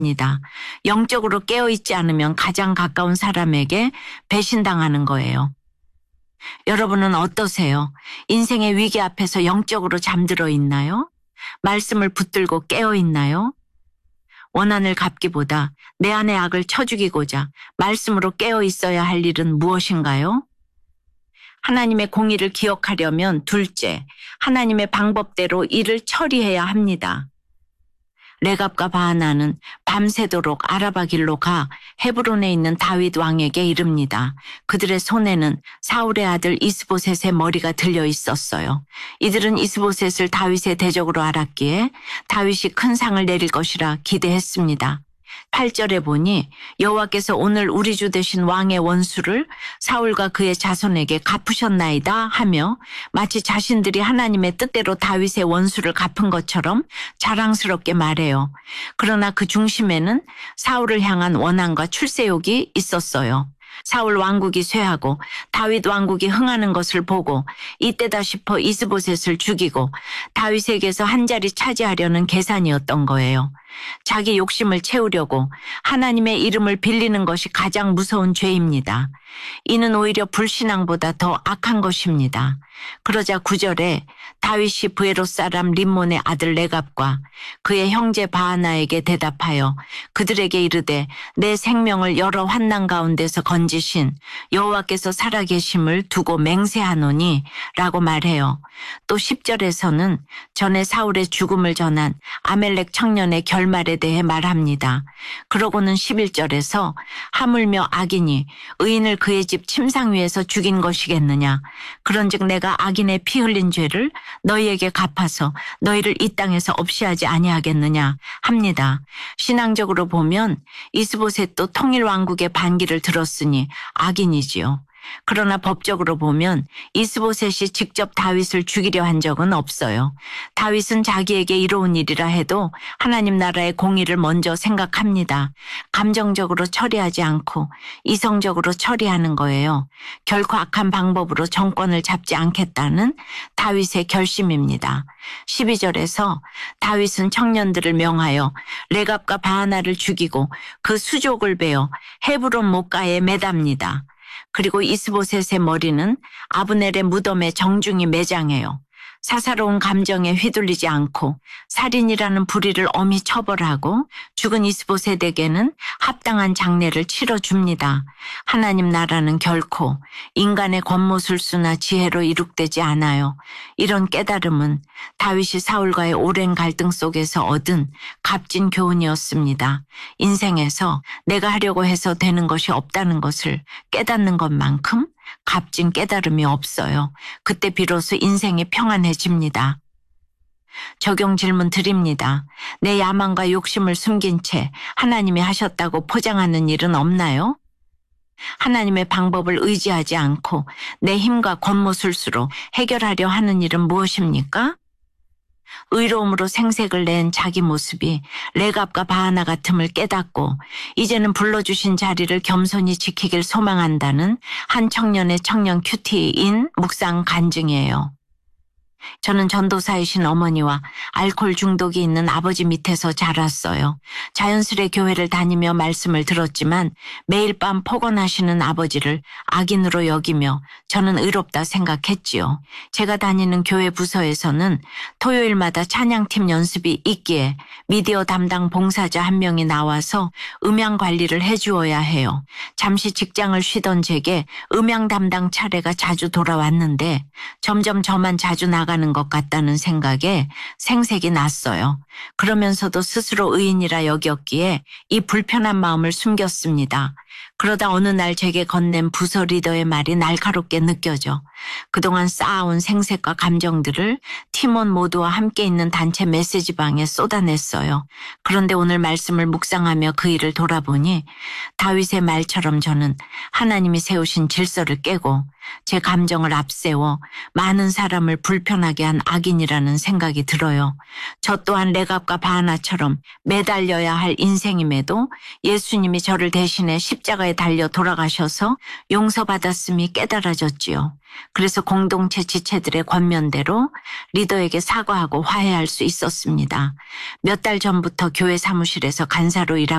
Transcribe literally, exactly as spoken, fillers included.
니다. 영적으로 깨어있지 않으면 가장 가까운 사람에게 배신당하는 거예요. 여러분은 어떠세요? 인생의 위기 앞에서 영적으로 잠들어 있나요? 말씀을 붙들고 깨어 있나요? 원한을 갚기보다 내 안의 악을 쳐 죽이고자 말씀으로 깨어 있어야 할 일은 무엇인가요? 하나님의 공의를 기억하려면 둘째, 하나님의 방법대로 일을 처리해야 합니다. 레갑과 바하나는 밤새도록 아라바 길로 가 헤브론에 있는 다윗 왕에게 이릅니다. 그들의 손에는 사울의 아들 이스보셋의 머리가 들려 있었어요. 이들은 이스보셋을 다윗의 대적으로 알았기에 다윗이 큰 상을 내릴 것이라 기대했습니다. 팔 절에 보니 여호와께서 오늘 우리 주 되신 왕의 원수를 사울과 그의 자손에게 갚으셨나이다 하며 마치 자신들이 하나님의 뜻대로 다윗의 원수를 갚은 것처럼 자랑스럽게 말해요. 그러나 그 중심에는 사울을 향한 원한과 출세욕이 있었어요. 사울 왕국이 쇠하고 다윗 왕국이 흥하는 것을 보고 이때다 싶어 이스보셋을 죽이고 다윗에게서 한 자리 차지하려는 계산이었던 거예요. 자기 욕심을 채우려고 하나님의 이름을 빌리는 것이 가장 무서운 죄입니다. 이는 오히려 불신앙보다 더 악한 것입니다. 그러자 구 절에 다윗이 브에롯 사람 림몬의 아들 레갑과 그의 형제 바하나에게 대답하여 그들에게 이르되 내 생명을 여러 환난 가운데서 건지신 여호와께서 살아계심을 두고 맹세하노니 라고 말해요. 또 십 절에서는 전에 사울의 죽음을 전한 아멜렉 청년의 결말에 대해 말합니다. 그러고는 십일 절에서 하물며 악인이 의인을 그의 집 침상 위에서 죽인 것이겠느냐. 그런즉 내가 악인의 피 흘린 죄를 너희에게 갚아서 너희를 이 땅에서 없이 하지 아니하겠느냐 합니다. 신앙적으로 보면 이스보셋도 통일왕국의 반기를 들었으니 악인이지요. 그러나 법적으로 보면 이스보셋이 직접 다윗을 죽이려 한 적은 없어요. 다윗은 자기에게 이로운 일이라 해도 하나님 나라의 공의를 먼저 생각합니다. 감정적으로 처리하지 않고 이성적으로 처리하는 거예요. 결코 악한 방법으로 정권을 잡지 않겠다는 다윗의 결심입니다. 십이 절에서 다윗은 청년들을 명하여 레갑과 바하나를 죽이고 그 수족을 베어 헤브론 못가에 매답니다. 그리고 이스보셋의 머리는 아브넬의 무덤에 정중히 매장해요. 사사로운 감정에 휘둘리지 않고 살인이라는 불의를 엄히 처벌하고 죽은 이스보셋에게는 합당한 장례를 치러줍니다. 하나님 나라는 결코 인간의 권모술수나 지혜로 이룩되지 않아요. 이런 깨달음은 다윗이 사울과의 오랜 갈등 속에서 얻은 값진 교훈이었습니다. 인생에서 내가 하려고 해서 되는 것이 없다는 것을 깨닫는 것만큼 값진 깨달음이 없어요. 그때 비로소 인생이 평안해집니다. 적용 질문 드립니다. 내 야망과 욕심을 숨긴 채 하나님이 하셨다고 포장하는 일은 없나요? 하나님의 방법을 의지하지 않고 내 힘과 권모술수로 해결하려 하는 일은 무엇입니까? 의로움으로 생색을 낸 자기 모습이 레갑과 바하나 같음을 깨닫고 이제는 불러주신 자리를 겸손히 지키길 소망한다는 한 청년의 청년 큐티인 묵상 간증이에요. 저는 전도사이신 어머니와 알코올 중독이 있는 아버지 밑에서 자랐어요. 자연스레 교회를 다니며 말씀을 들었지만 매일 밤 폭언하시는 아버지를 악인으로 여기며 저는 의롭다 생각했지요. 제가 다니는 교회 부서에서는 토요일마다 찬양팀 연습이 있기에 미디어 담당 봉사자 한 명이 나와서 음향 관리를 해주어야 해요. 잠시 직장을 쉬던 제게 음향 담당 차례가 자주 돌아왔는데 점점 저만 자주 나가 가는 것 같다는 생각에 생색이 났어요. 그러면서도 스스로 의인이라 여겼기에 이 불편한 마음을 숨겼습니다. 그러다 어느 날 제게 건넨 부서 리더의 말이 날카롭게 느껴져 그동안 쌓아온 생색과 감정들을 팀원 모두와 함께 있는 단체 메시지방에 쏟아냈어요. 그런데 오늘 말씀을 묵상하며 그 일을 돌아보니 다윗의 말처럼 저는 하나님이 세우신 질서를 깨고 제 감정을 앞세워 많은 사람을 불편하게 한 악인이라는 생각이 들어요. 저 또한 레갑과 바하나처럼 매달려야 할 인생임에도 예수님이 저를 대신해 십자가에 십자가에 달려 돌아가셔서 용서받았음이 깨달아졌지요. 그래서 공동체 지체들의 권면대로 리더에게 사과하고 화해할 수 있었습니다. 몇 달 전부터 교회 사무실에서 간사로 일하고